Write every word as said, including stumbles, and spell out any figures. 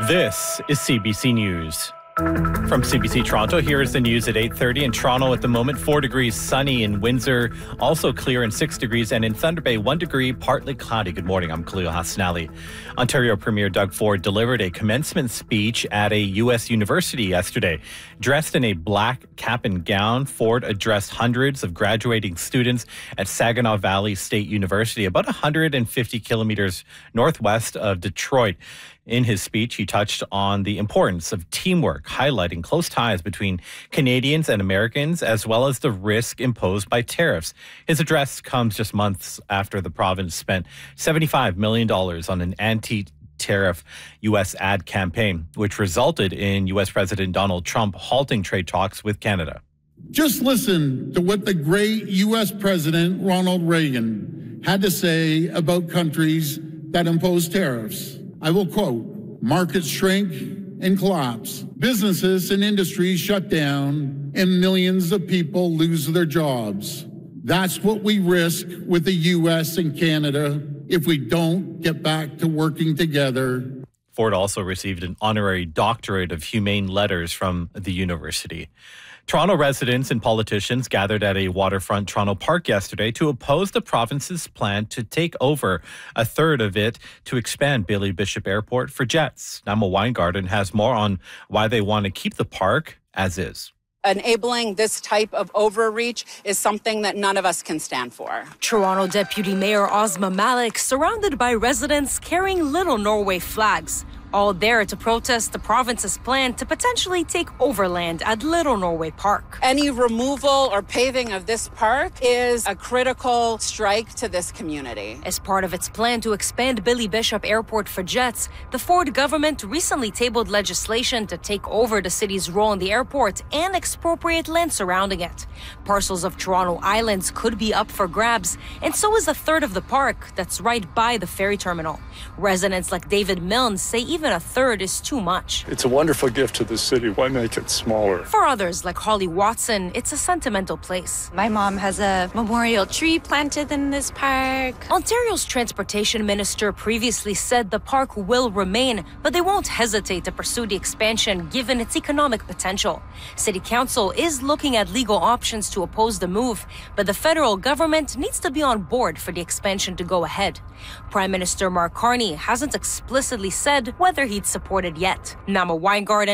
This is C B C News. From C B C Toronto, here is the news at eight thirty. In Toronto at the moment, four degrees sunny. In Windsor, also clear and six degrees. And in Thunder Bay, one degree, partly cloudy. Good morning, I'm Khalil Hasnali. Ontario Premier Doug Ford delivered a commencement speech at a U S university yesterday. Dressed in a black cap and gown, Ford addressed hundreds of graduating students at Saginaw Valley State University, about one hundred fifty kilometers northwest of Detroit. In his speech, he touched on the importance of teamwork, highlighting close ties between Canadians and Americans, as well as the risk imposed by tariffs. His address comes just months after the province spent seventy-five million dollars on an anti-tariff U S ad campaign, which resulted in U S President Donald Trump halting trade talks with Canada. Just listen to what the great U S President Ronald Reagan had to say about countries that impose tariffs. I will quote, "Markets shrink and collapse. Businesses and industries shut down and millions of people lose their jobs. That's what we risk with the U S and Canada if we don't get back to working together." Ford also received an honorary doctorate of humane letters from the university. Toronto residents and politicians gathered at a waterfront Toronto park yesterday to oppose the province's plan to take over a third of it to expand Billy Bishop Airport for jets. Nama Weingarten has more on why they want to keep the park as is. Enabling this type of overreach is something that none of us can stand for. Toronto Deputy Mayor Ozma Malik surrounded by residents carrying Little Norway flags, all there to protest the province's plan to potentially take over land at Little Norway Park. Any removal or paving of this park is a critical strike to this community. As part of its plan to expand Billy Bishop Airport for jets, the Ford government recently tabled legislation to take over the city's role in the airport and expropriate land surrounding it. Parcels of Toronto Islands could be up for grabs, and so is a third of the park that's right by the ferry terminal. Residents like David Milne say even a third is too much. It's a wonderful gift to the city. Why make it smaller? For others like Holly Watson, it's a sentimental place. My mom has a memorial tree planted in this park. Ontario's transportation minister previously said the park will remain, but they won't hesitate to pursue the expansion given its economic potential. City Council is looking at legal options to oppose the move, but the federal government needs to be on board for the expansion to go ahead. Prime Minister Mark Carney hasn't explicitly said whether he'd support it yet. Nama Weingarten,